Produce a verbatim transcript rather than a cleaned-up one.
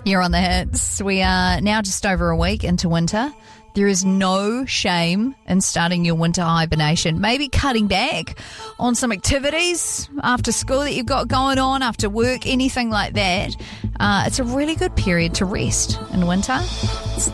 You're on the hits. We are now just over a week into winter. There is no shame in starting your winter hibernation. Maybe cutting back on some activities after school that you've got going on, after work, anything like that. Uh, it's a really good period to rest in winter.